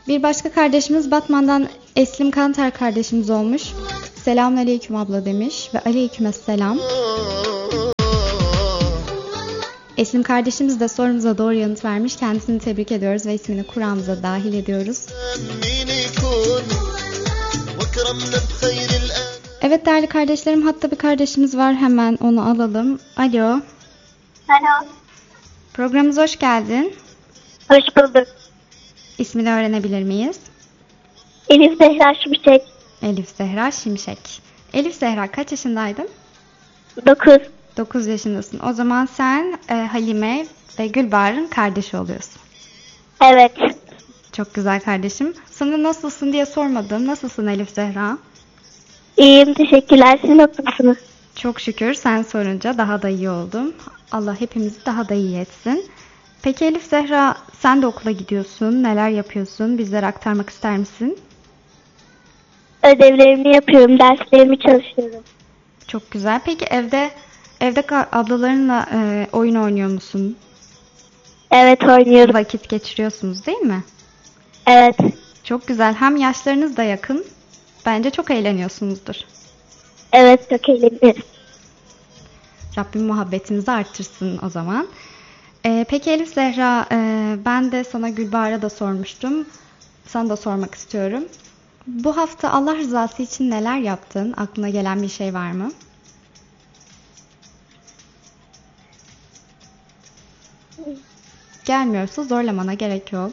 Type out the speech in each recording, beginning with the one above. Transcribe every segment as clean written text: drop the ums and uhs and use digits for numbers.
Bir başka kardeşimiz Batman'dan Eslim Kantar kardeşimiz olmuş. Selamünaleyküm abla demiş ve aleykümselam. Eslim kardeşimiz de sorumuza doğru yanıt vermiş. Kendisini tebrik ediyoruz ve ismini Kur'an'ımıza dahil ediyoruz. Evet değerli kardeşlerim, hatta bir kardeşimiz var, hemen onu alalım. Alo. Alo. Programımıza hoş geldin. Hoş bulduk. İsmini öğrenebilir miyiz? Elif Zehra Şimşek. Elif Zehra Şimşek. Elif Zehra kaç yaşındaydın? 9. 9 yaşındasın. O zaman sen Halime ve Gülbahar'ın kardeşi oluyorsun. Evet. Çok güzel kardeşim. Sana nasılsın diye sormadım. Nasılsın Elif Zehra? İyiyim, teşekkürler. Siz nasılsınız? Çok şükür, sen sorunca daha da iyi oldum. Allah hepimizi daha da iyi etsin. Peki Elif Zehra, sen de okula gidiyorsun. Neler yapıyorsun? Bizlere aktarmak ister misin? Ödevlerimi yapıyorum, derslerimi çalışıyorum. Çok güzel. Peki evde ablalarınla oyun oynuyor musun? Evet, oynuyorum. Vakit geçiriyorsunuz değil mi? Evet. Çok güzel. Hem yaşlarınız da yakın. Bence çok eğleniyorsunuzdur. Evet, çok eğleniyoruz. Rabbim muhabbetinizi arttırsın o zaman. Peki Elif Zehra, ben de sana Gülbahar'a da sormuştum. Sana da sormak istiyorum. Bu hafta Allah rızası için neler yaptın? Aklına gelen bir şey var mı? Gelmiyorsa zorlamana gerek yok.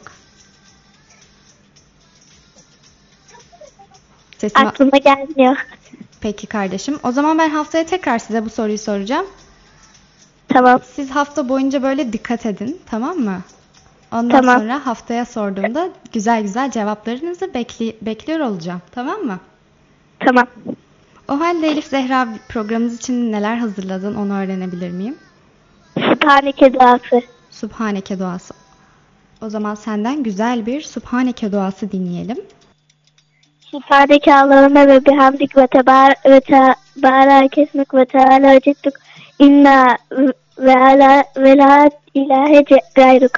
Sesime... Aklıma gelmiyor. Peki kardeşim. O zaman ben haftaya tekrar size bu soruyu soracağım. Tamam. Siz hafta boyunca böyle dikkat edin, tamam mı? Ondan Tamam. sonra haftaya sorduğumda güzel güzel cevaplarınızı bekliyor olacağım. Tamam mı? Tamam. O halde Elif Zehra, programımız için neler hazırladın, onu öğrenebilir miyim? Sübhaneke duası. Sübhaneke duası. O zaman senden güzel bir Sübhaneke duası dinleyelim. Sübhaneke Allahümme ve bihamdik ve tebarak esmik ve teala cettuk inna ve la ilahe gayruk.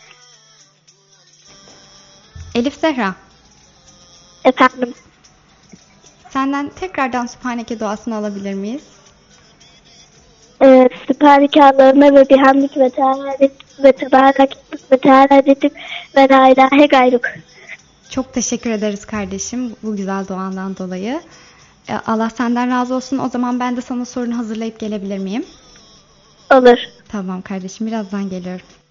Elif Zehra, Efendim. senden tekrardan Sübhaneke duasını alabilir miyiz? Sübhaneke Allahümme ve bihamdik ve tebarak ve teala cettuk ve la ilahe gayruk. Çok teşekkür ederiz kardeşim bu güzel duandan dolayı. Allah senden razı olsun. O zaman ben de sana sorunu hazırlayıp gelebilir miyim? Olur. Tamam kardeşim, birazdan geliyorum.